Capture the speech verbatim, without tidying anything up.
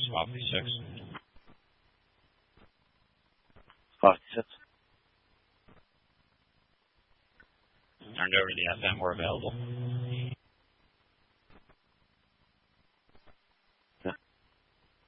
Coffee six. Coffee six. Turned over to the F M. We're available.